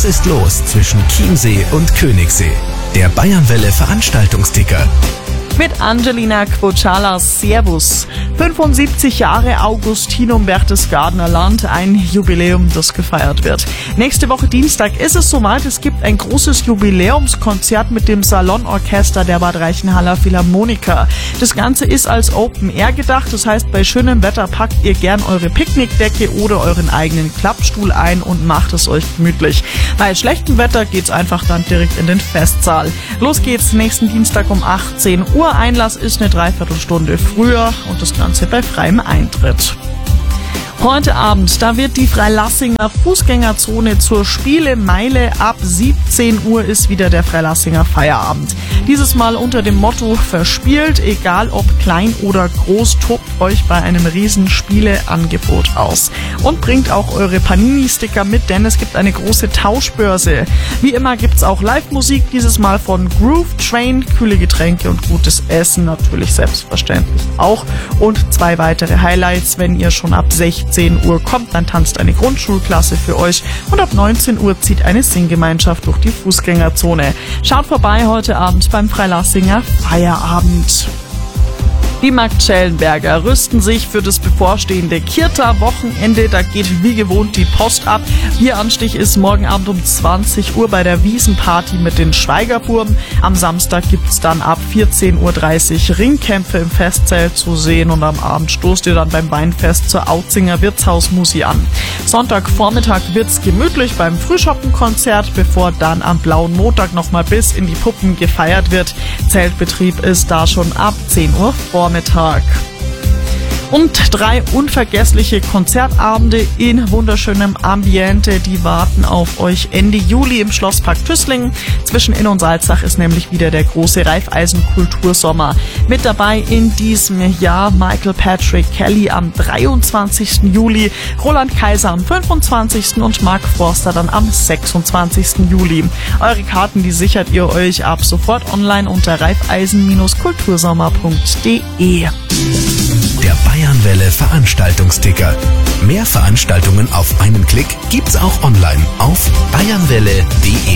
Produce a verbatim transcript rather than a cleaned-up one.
ist los zwischen Chiemsee und Königssee? Der Bayernwelle Veranstaltungsticker. Mit Angelina Quochalas. Servus. fünfundsiebzig Jahre Augustinum Berchtesgadener Land, ein Jubiläum, das gefeiert wird. Nächste Woche Dienstag ist es soweit. Es gibt ein großes Jubiläumskonzert mit dem Salonorchester der Bad Reichenhaller Philharmoniker. Das Ganze ist als Open Air gedacht. Das heißt, bei schönem Wetter packt ihr gern eure Picknickdecke oder euren eigenen Klappstuhl ein und macht es euch gemütlich. Bei schlechtem Wetter geht's einfach dann direkt in den Festsaal. Los geht's nächsten Dienstag um achtzehn Uhr. Einlass ist eine Dreiviertelstunde früher und das Ganze bei freiem Eintritt. Heute Abend, da wird die Freilassinger Fußgängerzone zur Spielemeile. Ab siebzehn Uhr ist wieder der Freilassinger Feierabend. Dieses Mal unter dem Motto verspielt, egal ob klein oder groß, tobt euch bei einem riesen Spieleangebot aus. Und bringt auch eure Panini-Sticker mit, denn es gibt eine große Tauschbörse. Wie immer gibt's auch Live-Musik, dieses Mal von Groove Train, kühle Getränke und gutes Essen natürlich selbstverständlich auch. Und zwei weitere Highlights, wenn ihr schon ab sechzehn Uhr kommt, dann tanzt eine Grundschulklasse für euch und ab neunzehn Uhr zieht eine Singgemeinschaft durch die Fußgängerzone. Schaut vorbei heute Abend beim Freilassinger Feierabend. Die Marktschellenberger rüsten sich für das bevorstehende Kirta-Wochenende. Da geht wie gewohnt die Post ab. Bieranstich ist morgen Abend um zwanzig Uhr bei der Wiesenparty mit den Schweigerbuben. Am Samstag gibt's dann ab vierzehn Uhr dreißig Ringkämpfe im Festzelt zu sehen und am Abend stoßt ihr dann beim Weinfest zur Auzinger Wirtshausmusi an. Sonntagvormittag wird's gemütlich beim Frühschoppenkonzert, bevor dann am Blauen Montag nochmal bis in die Puppen gefeiert wird. Zeltbetrieb ist da schon ab zehn Uhr vor Mittag. Und drei unvergessliche Konzertabende in wunderschönem Ambiente, die warten auf euch Ende Juli im Schlosspark Tüßlingen. Zwischen Inn und Salzach ist nämlich wieder der große Raiffeisen-Kultursommer. Mit dabei in diesem Jahr Michael Patrick Kelly am dreiundzwanzigsten Juli, Roland Kaiser am fünfundzwanzigsten und Mark Forster dann am sechsundzwanzigsten Juli. Eure Karten, die sichert ihr euch ab sofort online unter raiffeisen Bindestrich kultursommer punkt de. Der Bayernwelle Veranstaltungsticker. Mehr Veranstaltungen auf einen Klick gibt's auch online auf bayernwelle punkt de.